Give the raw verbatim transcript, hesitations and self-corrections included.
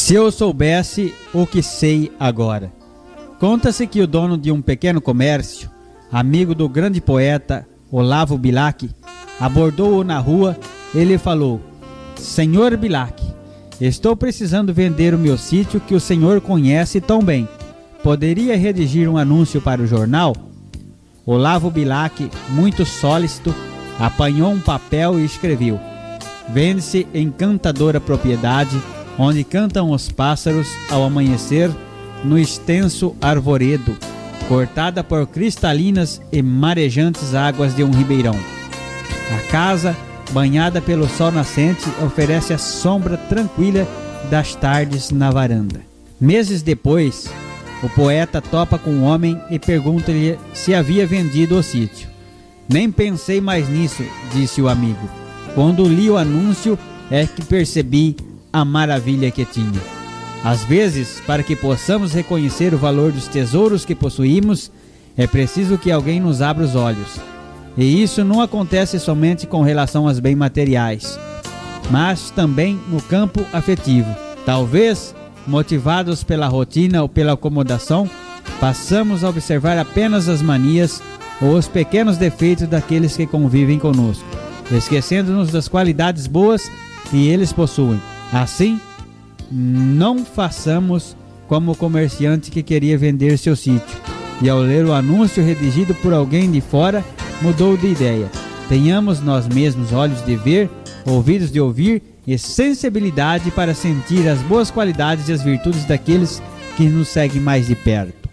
Se eu soubesse o que sei agora. Conta-se que o dono de um pequeno comércio, amigo do grande poeta Olavo Bilac, abordou-o na rua e lhe falou: Senhor Bilac, estou precisando vender o meu sítio que o senhor conhece tão bem. Poderia redigir um anúncio para o jornal? Olavo Bilac, muito solícito, apanhou um papel e escreveu: Vende-se encantadora propriedade, onde cantam os pássaros ao amanhecer, no extenso arvoredo, cortada por cristalinas e marejantes águas de um ribeirão. A casa, banhada pelo sol nascente, oferece a sombra tranquila das tardes na varanda. Meses depois, o poeta topa com o homem e pergunta-lhe se havia vendido o sítio. Nem pensei mais nisso, disse o amigo. Quando li o anúncio é que percebi a maravilha que tinha. Às vezes, para que possamos reconhecer o valor dos tesouros que possuímos, é preciso que alguém nos abra os olhos. E isso não acontece somente com relação aos bens materiais, mas também no campo afetivo. Talvez, motivados pela rotina ou pela acomodação, passamos a observar apenas as manias ou os pequenos defeitos daqueles que convivem conosco, esquecendo-nos das qualidades boas que eles possuem. Assim, não façamos como o comerciante que queria vender seu sítio e, ao ler o anúncio redigido por alguém de fora, mudou de ideia. Tenhamos nós mesmos olhos de ver, ouvidos de ouvir e sensibilidade para sentir as boas qualidades e as virtudes daqueles que nos seguem mais de perto.